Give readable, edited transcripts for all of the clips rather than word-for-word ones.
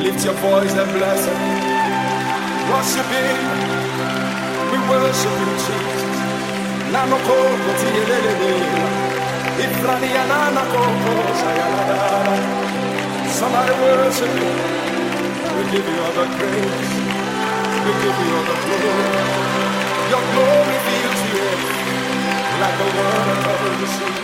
Lift your voice and bless him. Worship him. We worship you, Jesus. Nano koko tiyelele. Ifrani yanana koko shayalada. Somebody worship him. We give you all the praise. We give you all the glory. Your glory fills the earth like the water of the sea.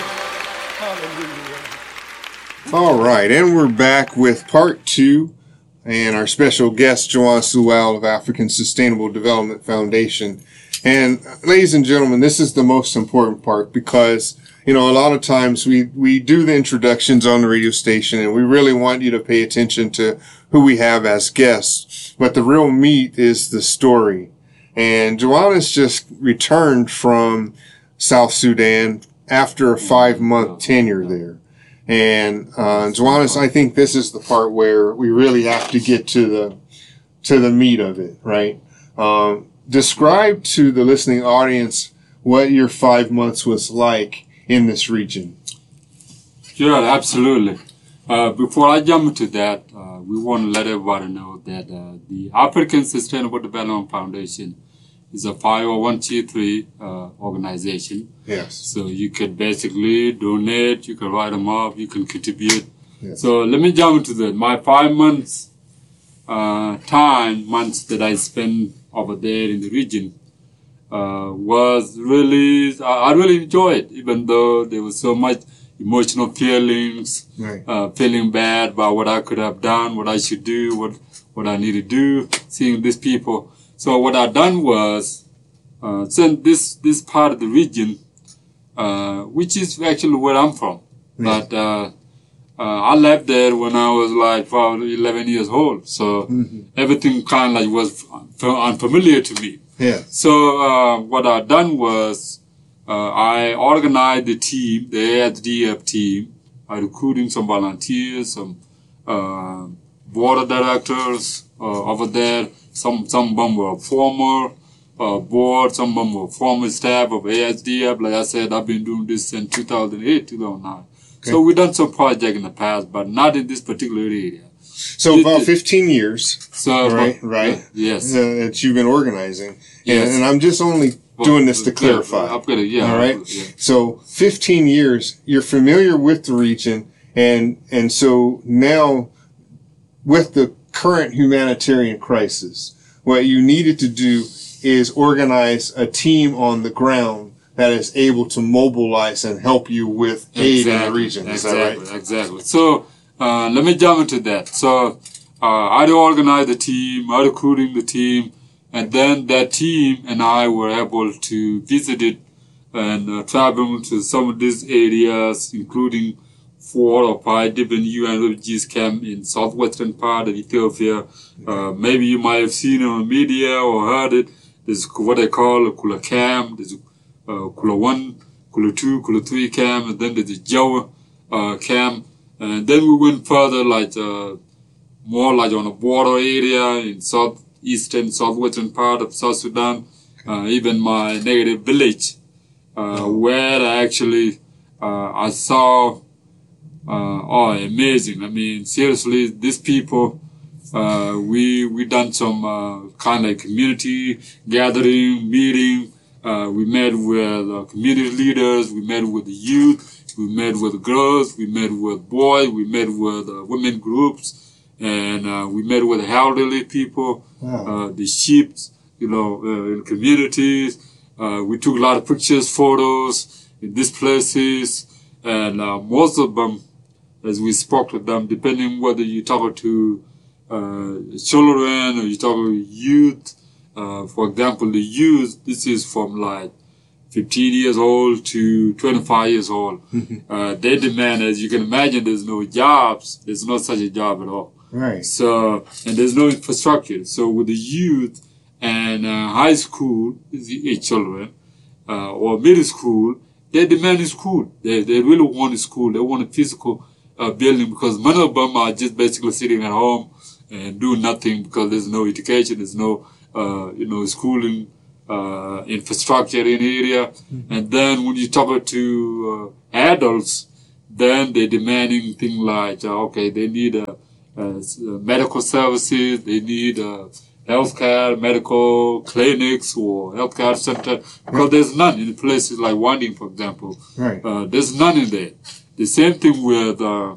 Hallelujah. All right, and we're back with part 2 and our special guest, Joanne Sewell of African Sustainable Development Foundation. And ladies and gentlemen, this is the most important part because, you know, a lot of times we do the introductions on the radio station and we really want you to pay attention to who we have as guests. But the real meat is the story. And Joanne has just returned from South Sudan after a 5-month tenure there. And, Joannes, I think this is the part where we really have to get to the meat of it, right? Describe to the listening audience what your 5 months was like in this region. Sure, absolutely. Before I jump into that, we want to let everybody know that the African Sustainable Development Foundation is a 501c3 organization. Yes. So you could basically donate, you can write them up, you can contribute. Yes. So let me jump into that. My 5 months months that I spent over there in the region was really, I really enjoyed it, even though there was so much emotional feelings, right. Feeling bad about what I could have done, what I should do, what I need to do, seeing these people. So what I done was, since this part of the region, which is actually where I'm from, but I left there when I was like probably 11 years old. So everything kind of like was unfamiliar to me. Yeah. So what I done was, I organized the team, the ASDF team, recruiting some volunteers, some board of directors over there. Some of them were former board, some of them were former staff of ASDF. Like I said, I've been doing this since 2008, 2009. Okay. So we've done some projects in the past, but not in this particular area. So about 15 years, so right? Yes. That you've been organizing. Yes. And I'm just only doing this to clarify. All right? Yeah. So 15 years, you're familiar with the region, and so now with the current humanitarian crisis, what you needed to do is organize a team on the ground that is able to mobilize and help you with aid in the region. Is that right? Exactly. So let me jump into that. So I organized the team, I recruiting the team, and then that team and I were able to visit it and travel to some of these areas, including 4 or 5 different UN refugees camp in southwestern part of Ethiopia. Maybe you might have seen it on media or heard it. There's what they call a Kula camp. There's Kula 1, Kula 2, Kula 3 camp, and then there's a Jawa camp. And then we went further, like more like on a border area in southwestern part of South Sudan. Even my native village, where I actually I saw. Amazing. I mean, seriously, these people, we done some, kind of like community gathering, meeting. We met with community leaders. We met with the youth. We met with girls. We met with boys. We met with women groups. And, we met with elderly people, the sheep, in communities. We took a lot of pictures, photos in these places. And, most of them, as we spoke to them, depending whether you talk to children or you talk to youth. For example, the youth, this is from like 15 years old to 25 years old. They demand, as you can imagine, there's no jobs. There's not such a job at all. Right. So, and there's no infrastructure. So with the youth and high school children or middle school, they demand school. They really want a school. They want a physical building because many of them are just basically sitting at home and doing nothing because there's no education, there's no, schooling, infrastructure in the area. And then when you talk to adults, then they're demanding things like, they need medical services. They need healthcare, medical clinics, or healthcare center, because there's none in places like Wanding, for example. Right. There's none in there. The same thing with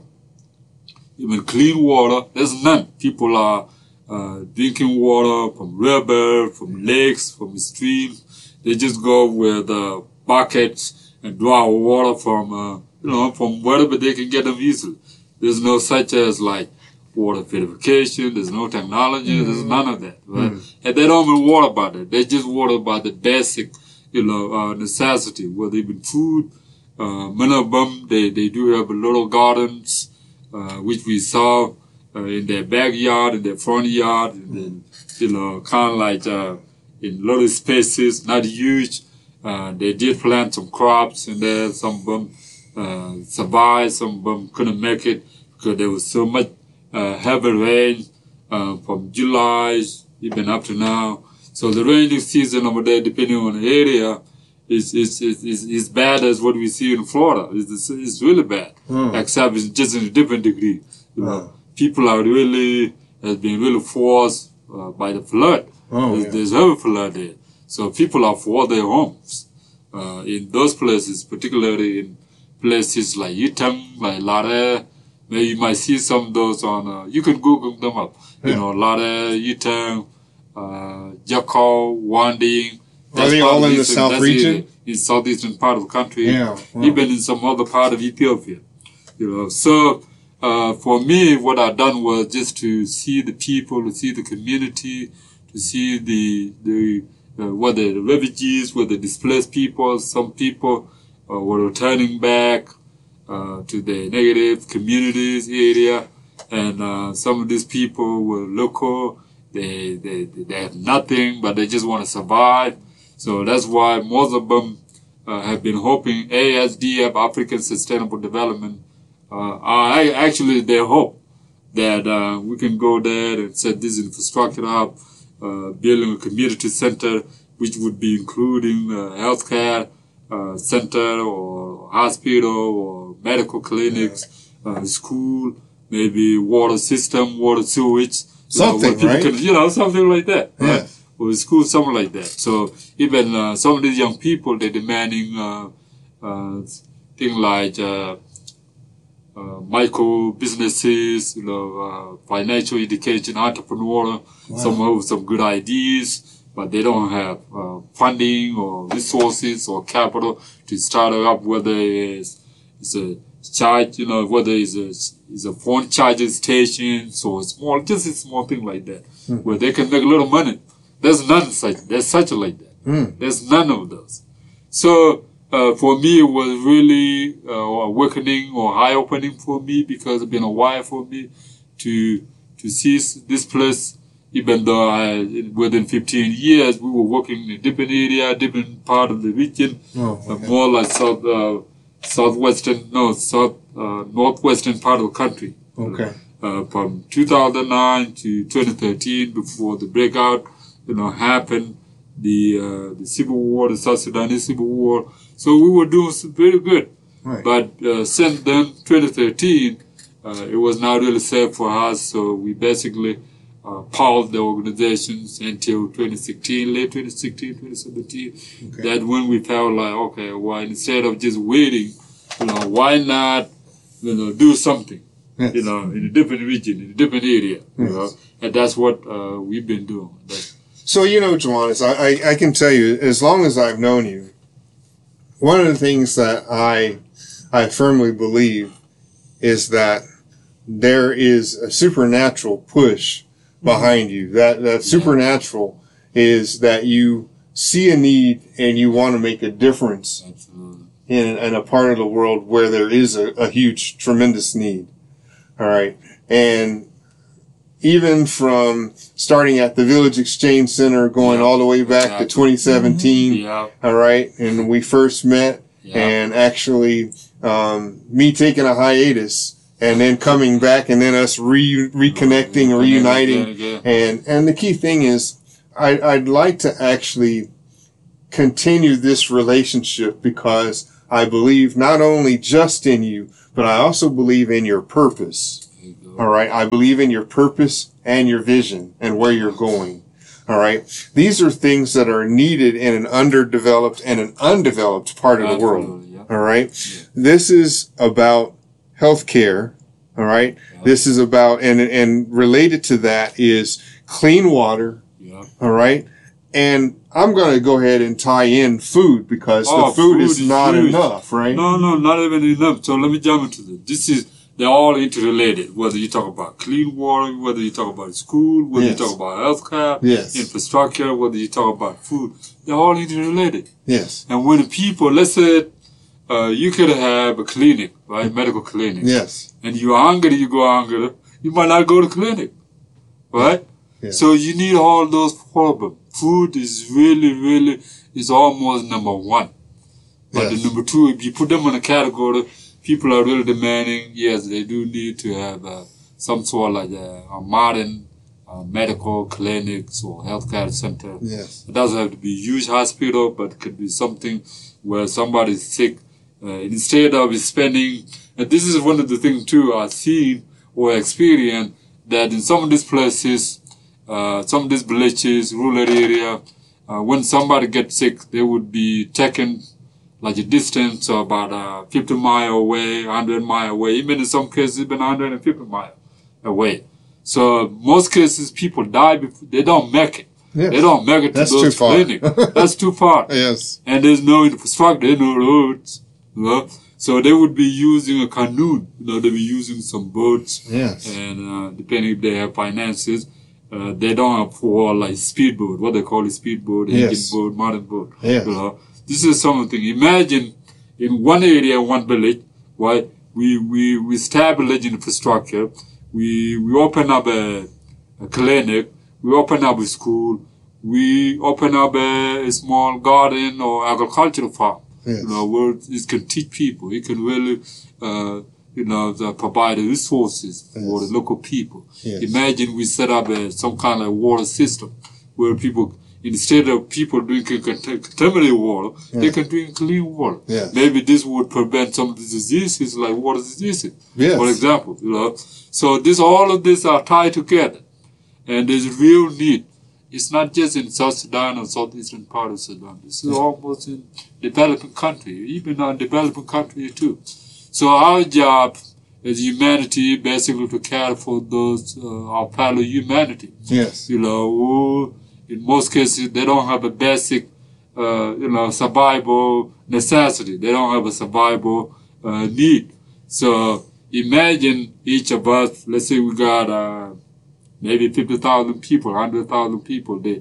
even clean water. There's none. People are drinking water from river, from lakes, from streams. They just go with buckets and draw water from from wherever they can get them easily. There's no such as like water purification. There's no technology. There's none of that. Right? And they don't even worry about it. They just worry about the basic, necessity, whether even food. Many of them, they do have little gardens, which we saw in their backyard, in their front yard, and then, kind of like in little spaces, not huge. They did plant some crops in there. Some of them survived, some of them couldn't make it because there was so much heavy rain from July even up to now. So the rainy season over there, depending on the area, is bad as what we see in Florida. It's really bad, except it's just in a different degree. People are has been really forced by the flood. There's heavy flood there. So people are for their homes. In those places, particularly in places like Yutang, like Lare, where you might see some of those on, you can Google them up. Lare, Yutang, Jakau, Wanding. Are they all in the south region? In southeastern part of the country. Yeah. Wow. Even in some other part of Ethiopia. So, for me, what I've done was just to see the people, to see the community, to see whether the refugees, whether displaced people, some people were returning back to their native communities area, and some of these people were local. They have nothing, but they just want to survive. So that's why most of them have been hoping ASDF, African Sustainable Development, actually they hope that we can go there and set this infrastructure up, building a community center, which would be including healthcare center or hospital or medical clinics, school, maybe water system, water sewage. Something, right? Something like that, yeah. Right? Or school, something like that. So even some of these young people, they're demanding things like micro businesses, financial education, entrepreneur. Wow. Some have some good ideas, but they don't have funding or resources or capital to start it up. Whether it's a charge, whether it's a phone charging station, so just a small thing like that, where they can make a little money. There's such like that. There's none of those. So, for me, it was really awakening or eye-opening for me, because it's been a while for me to see this place. Even though within 15 years, we were working in a different area, different part of the region, more like northwestern part of the country. Okay. From 2009 to 2013, before the breakout, happened, the civil war, the South Sudanese civil war. So we were doing very good. Right. But since then, 2013, it was not really safe for us. So we basically paused the organizations until 2016, late 2016, 2017. Okay. That when we felt like, okay, well, instead of just waiting, why not, do something, yes. In a different region, in a different area, yes. And that's what we've been doing. So, Johannes, I can tell you, as long as I've known you, one of the things that I firmly believe is that there is a supernatural push behind you. That supernatural is that you see a need and you want to make a difference in a part of the world where there is a huge, tremendous need. All right. And even from starting at the Village Exchange Center, going all the way back to 2017. All right. And we first met and actually, me taking a hiatus and then coming back and then us reconnecting, reuniting. And the key thing is I'd like to actually continue this relationship because I believe not only just in you, but I also believe in your purpose. All right. I believe in your purpose and your vision and where you're going. All right. These are things that are needed in an underdeveloped and an undeveloped part of the world. Yeah. All right. Yeah. This is about healthcare. All right. Yeah. This is about, and related to that is clean water. Yeah. All right. And I'm going to go ahead and tie in food because the food is not huge. Enough, right? No, not even enough. So let me jump into this. They're all interrelated, whether you talk about clean water, whether you talk about school, whether you talk about healthcare, infrastructure, whether you talk about food. They're all interrelated. Yes. And when people, let's say, you could have a clinic, right? Medical clinic. Yes. And you're hungry, you go hungry, you might not go to clinic, right? Yes. So you need all those problems. Food is really is almost number one. But the number two, if you put them in a category, people are really demanding, yes, they do need to have some sort of like a modern medical clinics or healthcare center. Yes. It doesn't have to be a huge hospital, but it could be something where somebody's sick. Instead of spending, and this is one of the things too I've seen or experienced, that in some of these places, some of these villages, rural area, when somebody gets sick, they would be taken like a distance of about 50 miles away, 100 miles away, even in some cases even 150 miles away. So most cases people die before, they don't make it. Yes. They don't make it to those clinics. That's too far. Yes. And there's no infrastructure, there's no roads. You know? So they would be using a canoe, they'd be using some boats. Yes. And depending if they have finances, they don't have for like speedboat, what they call a speedboat, engine boat, modern boat. Yes. You know? This is something. Imagine in one area, one village, right? We establish infrastructure. We open up a clinic. We open up a school. We open up a small garden or agricultural farm. Yes. You know, where it can teach people. It can really, provide resources for the local people. Yes. Imagine we set up some kind of water system where people, instead of people drinking contaminated water, they can drink clean water. Yes. Maybe this would prevent some of the diseases like water diseases, for example. You know, so all of this are tied together, and there's real need. It's not just in South Sudan or southeastern part of Sudan. This is almost in developing country, even in developing country too. So our job as humanity, basically to care for those our fellow humanity. Yes. You know, who in most cases they don't have a basic, survival necessity. They don't have a survival need. So imagine each of us. Let's say we got maybe 50,000 people, 100,000 people. They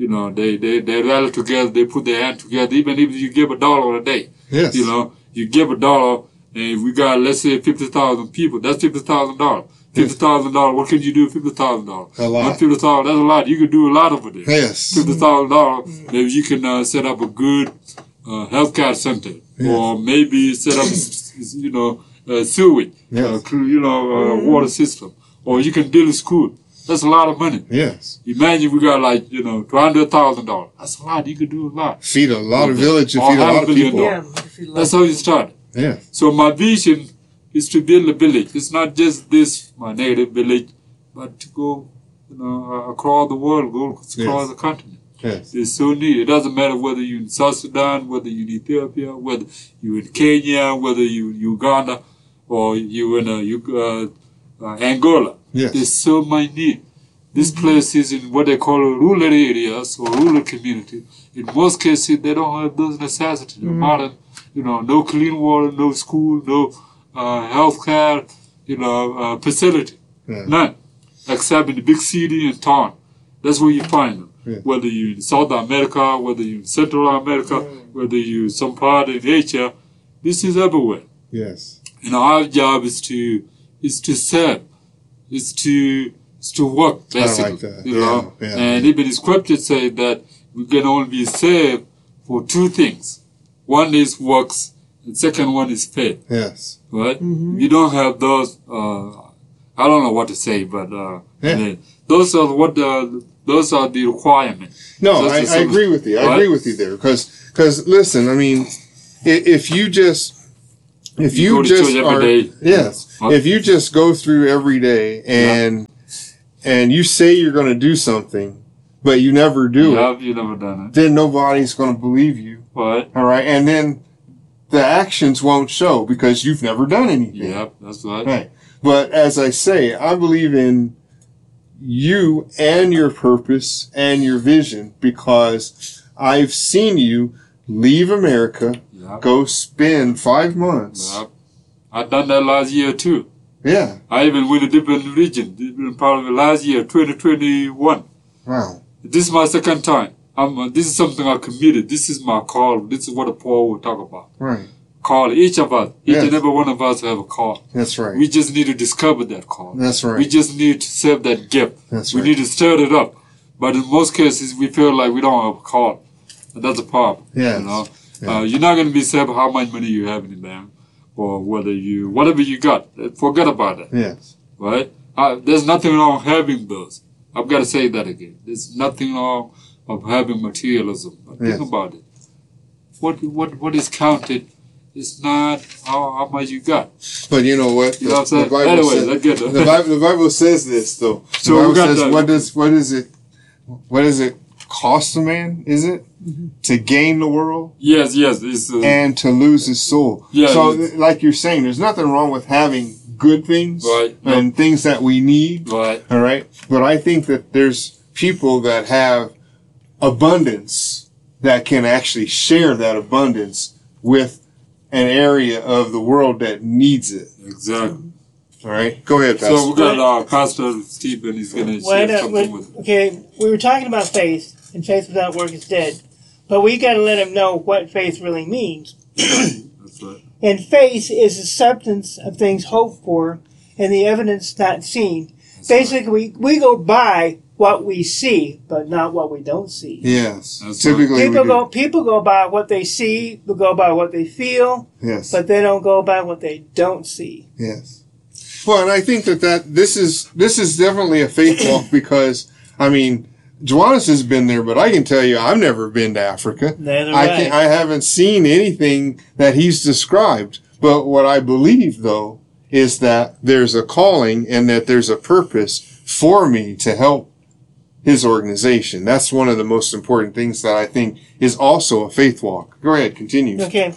rally together. They put their hand together. Even if you give $1 a day, yes. You give $1. And if we got, let's say, 50,000 people, that's $50,000. $50,000. What can you do with $50,000? A lot. $50,000. That's a lot. You can do a lot over there. Yes. $50,000. Maybe you can set up a good healthcare center, or maybe set up, sewage, water system, or you can build a school. That's a lot of money. Yes. Imagine we got $200,000. That's a lot. You could do a lot. Feed a lot of villages, feed a lot of people. Yeah, that's how you start. Yeah. So my vision is to build a village. It's not just my native village, but to go, across the world, go across the continent. Yes. It's so neat. It doesn't matter whether you're in South Sudan, whether you're in Ethiopia, whether you're in Kenya, whether you're in Uganda, or you're in Angola. Yes. There's so much need. These places in what they call rural areas or rural community, in most cases, they don't have those necessities. Modern, no clean water, no school, no healthcare, facility. Yeah. None. Except in the big city and town. That's where you find them. Yeah. Whether you're in South America, whether you're in Central America, whether you're some part in Asia, this is everywhere. Yes. Our job is to serve, is to work, basically. I like that. Yeah. And even the scripture say that we can only be saved for two things. One is works, and second one is faith. Yes. Right? If you don't have those, I don't know what to say, but those are the requirements. No, I agree with you. I agree with you there. Because listen, I mean, if you just if You you, go to just church every are, day. yes, Huh? if you just go through every day and you say you're going to do something, but you never do it, You never done it. then nobody's going to believe you. Right? All right. And then the actions won't show because you've never done anything. Yep, that's right. Right. But as I say, I believe in you and your purpose and your vision because I've seen you leave America, Yep. go spend 5 months. Yep. I done that last year too. Yeah. I even went a different region, different part of it last year, 2021. Wow. This is my second time. This is something I committed. This is my call. This is what Paul will talk about. Right. Call. Each of us, each Yes. and every one of us have a call. That's right. We just need to discover that call. That's right. We just need to serve that gift. That's we right. need to stir it up. But in most cases, we feel like we don't have a call. And that's a problem. Yes. You know? Yeah. You're not going to be saved how much money you have in the bank or whatever you got. Forget about it. Yes. Right? There's nothing wrong having those. I've got to say that again. There's nothing wrong of having materialism. But Yes. think about it. What is counted is not how much you got. But you know what? You know what I'm saying? Bible Anyway, says, let's get the Bible says this though. The So we Bible got says, the- what does it cost a man? Is it to gain the world Yes. It's, and to lose his soul? Yeah, So, it's- like you're saying, there's nothing wrong with having good things Right. and things that we need. right. All right. But I think that there's people that have abundance that can actually share that abundance with an area of the world that needs it. Exactly. All right. Go ahead, Pastor. So we got Pastor Stephen. He's going to share something with. Okay, we were talking about faith, and faith without work is dead. But we got to let him know what faith really means. That's right. And faith is the substance of things hoped for and the evidence not seen. That's Basically, we go by what we see, but not what we don't see. Yes. That's Typically, we do. People go by what they see, they go by what they feel, Yes. but they don't go by what they don't see. Yes. Well, and I think that this is definitely a faith walk because, I mean, Joannis has been there, but I can tell you I've never been to Africa. Neither I have I. I haven't seen anything that he's described. But what I believe, though, is that there's a calling and that there's a purpose for me to help his organization. That's one of the most important things that I think is also a faith walk. Go ahead, continue. Okay.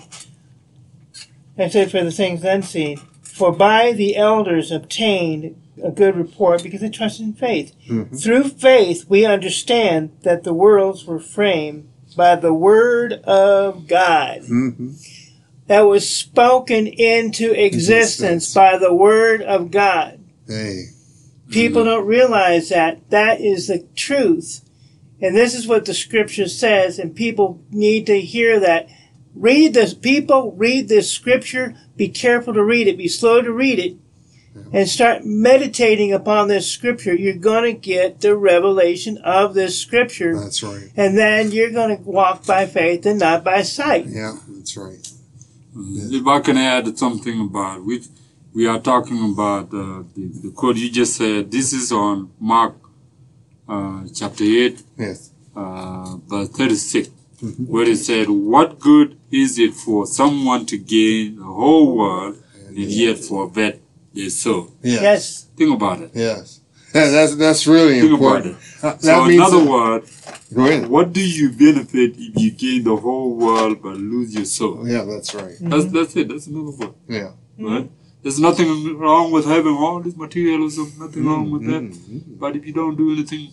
I said for the things unseen. For by the elders obtained a good report because they trusted in faith. Mhm. Through faith we understand that the worlds were framed by the word of God. Mm-hmm. That was spoken into existence by the word of God. Hey. People don't realize that. That is the truth. And this is what the scripture says, and people need to hear that. Read this, people, read this scripture. Be careful to read it. Be slow to read it. And start meditating upon this scripture. You're going to get the revelation of this scripture. That's right. And then you're going to walk by faith and not by sight. Yeah, that's right. If I can add something about we are talking about the quote you just said. This is on Mark chapter 8, Yes. verse 36, where it said, "What good is it for someone to gain the whole world and yet forfeit their soul?" Yes. Think about it. Yes. That's really Think important. about it. That So in means other that- words, Go ahead. what do you benefit if you gain the whole world but lose your soul? Yeah, that's right. That's it. That's another word. Yeah. Right? There's nothing wrong with having all this materialism, nothing wrong with that. But if you don't do anything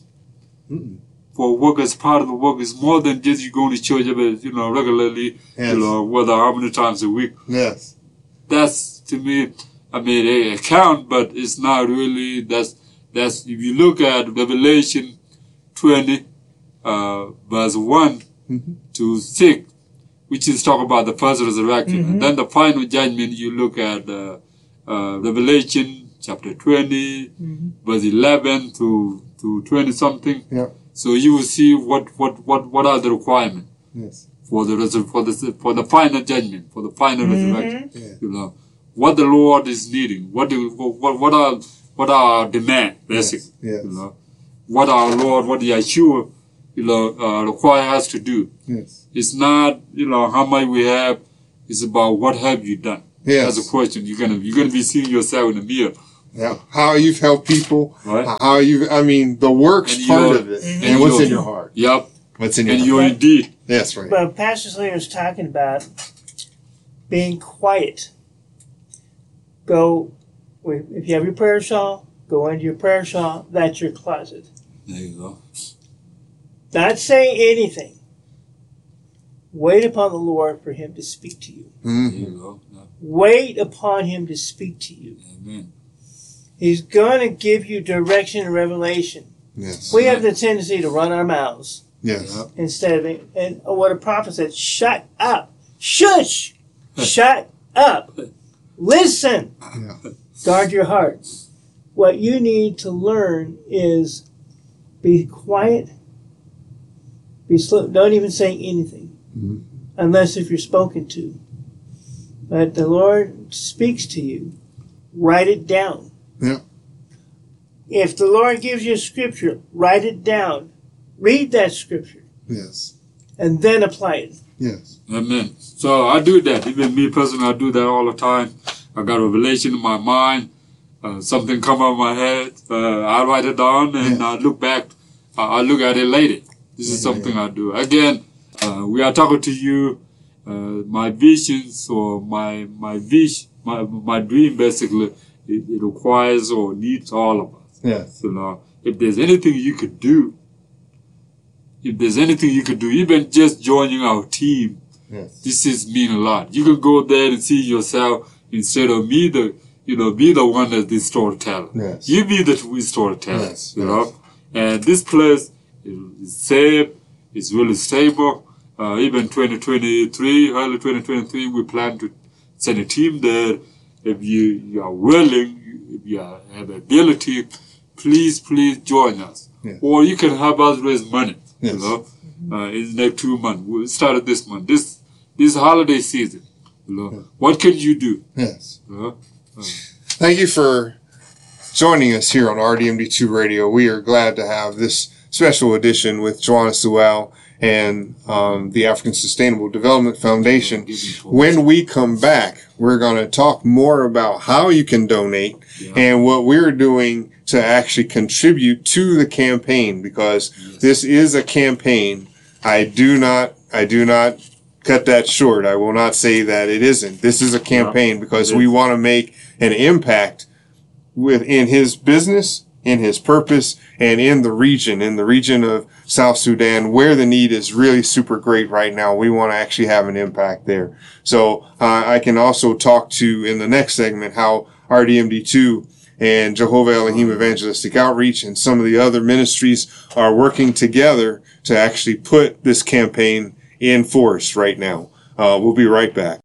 for work as part of the work, it's more than just you going to church regularly, Yes. whether how many times a week. Yes. That's, to me, I mean, they count, but it's not really, that's, if you look at Revelation 20, verse 1 to 6, which is talk about the first resurrection. And then the final judgment, you look at Revelation chapter 20, verse 11 to 20 something. Yeah. So you will see what are the requirements Yes. for the final judgment, for the final resurrection. Yeah. You know what the Lord is needing. What are our demand basically? Yes. You know what our Lord, what the Yeshua, require us to do. Yes. It's not how much we have. It's about what have you done. Yes. That's a question. You're gonna be seeing yourself in the mirror. Yeah. How you've helped people. Right. The works And part your- of it. and And what's your- in your heart. Yep. What's in your And heart. your indeed. That's right. But Pastor Slater is talking about being quiet. If you have your prayer shawl, go into your prayer shawl. That's your closet. There you go. Not saying anything. Wait upon the Lord for Him to speak to you. There Mhm. you go. Yep. Wait upon Him to speak to you. Amen. He's going to give you direction and revelation. Yes. We have the tendency to run our mouths Yes. Yep. instead of, and what a prophet said, shut up. Shush. Shut up. Listen. Yeah. Guard your heart. What you need to learn is be quiet. Be slow. Don't even say anything, Mhm. unless if you're spoken to. But the Lord speaks to you. Write it down. Yeah. If the Lord gives you a scripture, write it down. Read that scripture, Yes. and then apply it. Yes. Amen. So I do that. Even me personally, I do that all the time. I got a revelation in my mind. Something come out of my head. I write it down and Yeah. I look back. I look at it later. This is something I do. Again, we are talking to you. My visions or my dream basically, it requires or needs all of us. Yes. You know, if there's anything you could do, even just joining our team, Yes. this is mean a lot. You can go there and see yourself instead of me, be the one that's the storyteller. Yes. You be the storyteller. Yes, You yes. know, and this place is safe. It's really stable. Even 2023, early 2023, we plan to send a team there. If you are willing, if you have ability, please join us. Yes. Or you can help us raise money. Yes. You know, in the next 2 months. We started this month. This holiday season. You know, what can you do? Yes. You know? Thank you for joining us here on RDMD2 Radio. We are glad to have this special edition with Joanna Sewell and the African Sustainable Development Foundation. When we come back, we're going to talk more about how you can donate and what we're doing to actually contribute to the campaign, because this is a campaign. I do not cut that short. I will not say that it isn't. This is a campaign because we want to make an impact in his business, in his purpose, and in the region of South Sudan, where the need is really super great right now. We want to actually have an impact there. So I can also talk to, in the next segment, how RDMD2 and Jehovah Elohim Evangelistic Outreach and some of the other ministries are working together to actually put this campaign in force right now. We'll be right back.